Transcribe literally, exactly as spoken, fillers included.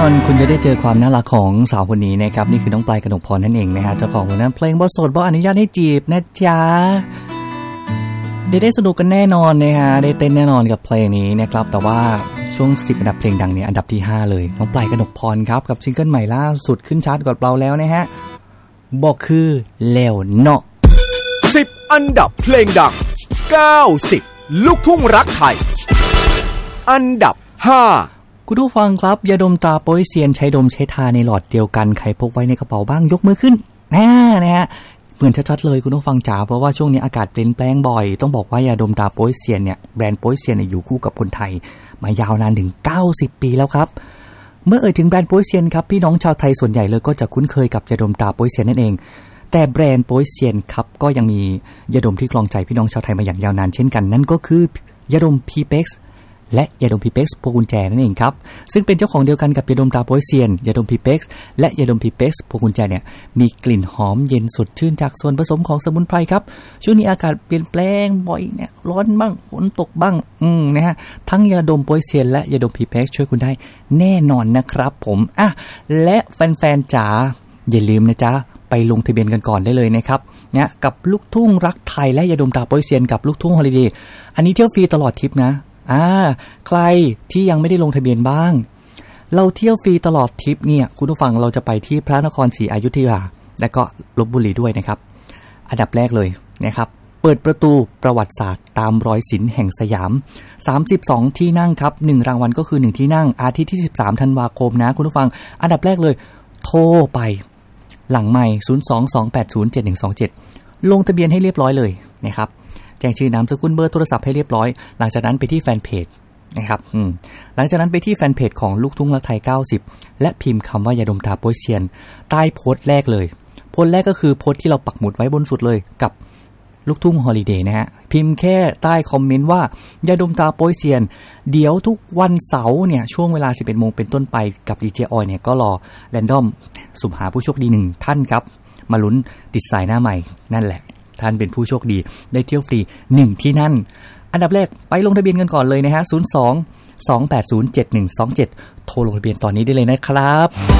อนคุณจะได้เจอความน่ารักของสาวคนนี้นะครับนี่คือน้องปลายกนกพรนั่นเองนะฮะเจ้าของผลงานเพลงบ่โสดบ่อนุญาตให้จีบนะจ๊ะได้ได้สนุกกันแน่นอนนะฮะได้เต้นแน่นอนกับเพลงนี้นะครับแต่ว่าช่วงสิบอันดับเพลงดังเนี่ยอันดับที่ห้าเลยน้องปลายกนกพรครับกับซิงเกิลใหม่ล่าสุดขึ้นชาร์ตกับเราแล้วนะฮะบอกคือแล้วเนาะสิบอันดับเพลงดังเก้าสิบลูกทุ่งรักไทยอันดับห้าคุณผู้ฟังครับยาดมตราโป๊ยเซียนใช้ดมใช้ทาในหลอดเดียวกันใครพกไว้ในกระเป๋าบ้างยกมือขึ้นนะนะฮะเหมือนชัดๆเลยคุณผู้ฟังจ๋าเพราะว่าช่วงนี้อากาศเปลี่ยนแปลงบ่อยต้องบอกว่ายาดมตราโป๊ยเซียนเนี่ยแบรนด์โป๊ยเซียนอยู่คู่กับคนไทยมายาวนานถึงเก้าสิบปีแล้วครับเมื่อเอ่ยถึงแบรนด์โป๊ยเซียนครับพี่น้องชาวไทยส่วนใหญ่เลยก็จะคุ้นเคยกับยาดมตราโป๊ยเซียนนั่นเองแต่แบรนด์โป๊ยเซียนครับก็ยังมียาดมที่ครองใจพี่น้องชาวไทยมาอย่างยาวนานเช่นกันนั่นก็คือยาดมพีเพ็กซ์และยาดมพีเพ็กซ์พวงกุญแจนั่นเองครับซึ่งเป็นเจ้าของเดียวกันกับยาดมตราโป๊ยเซียนยาดมพีเพ็กซ์และยาดมพีเพ็กซ์พวงกุญแจเนี่ยมีกลิ่นหอมเย็นสดชื่นจากส่วนผสมของสมุนไพรครับช่วงนี้อากาศเปลี่ยนแปลงบ่อยเนี่ยร้อนบ้างฝนตกบ้างอืมนะฮะทั้งยาดมโป๊ยเซียนและยาดมพีเพ็กซ์ช่วยคุณได้แน่นอนนะครับผมอ่ะและแฟนๆจ๋าอย่าลืมนะจ๊ะไปลงทะเบียนกันก่อนได้เลยนะครับเนี่ยกับลูกทุ่งรักไทยและยาดมตราโป๊ยเซียนกับลูกทุ่งฮอลิเดย์อันนี้เที่ยวฟรีตลอดทริปนะอ่าใครที่ยังไม่ได้ลงทะเบียนบ้างเราเที่ยวฟรีตลอดทริปเนี่ยคุณผู้ฟังเราจะไปที่พระนครศรีอยุธยาและก็ลพบุรีด้วยนะครับอันดับแรกเลยนะครับเปิดประตูประวัติศาสตร์ตามรอยศิลป์แห่งสยามสามสิบสองที่นั่งครับหนึ่งรางวัลก็คือหนึ่งที่นั่งอาทิตย์ที่สิบสามธันวาคมนะคุณผู้ฟังอันดับแรกเลยโทรไปหลังไมค์ศูนย์ สอง สอง แปด ศูนย์ เจ็ด หนึ่ง สอง เจ็ดลงทะเบียนให้เรียบร้อยเลยนะครับแจ้งชื่อนามสกุลเบอร์โทรศัพท์ให้เรียบร้อยหลังจากนั้นไปที่แฟนเพจนะครับอืมหลังจากนั้นไปที่แฟนเพจของลูกทุ่งรักไทยเก้าสิบและพิมพ์คำว่ายาดมตราโป๊ยเซียนใต้โพสต์แรกเลยโพสต์แรกก็คือโพสต์ที่เราปักหมุดไว้บนสุดเลยกับลูกทุ่งฮอลิเดย์นะฮะพิมพ์แค่ใต้คอมเมนต์ว่ายาดมตราโป๊ยเซียนเดี๋ยวทุกวันเสาร์เนี่ยช่วงเวลา สิบเอ็ดโมงเป็นต้นไปกับดีเจออยเนี่ยก็รอแรนดอมสุ่มหาผู้โชคดีหนึ่งท่านครับมาลุ้นติดสายหน้าใหม่นั่นแหละท่านเป็นผู้โชคดีได้เที่ยวฟรีหนึ่งที่นั่นอันดับแรกไปลงทะเบียนกันก่อนเลยนะฮะศูนย์ สอง สอง แปด ศูนย์ เจ็ด หนึ่ง สอง เจ็ดโทรลงทะเบียนตอนนี้ได้เลยนะครับ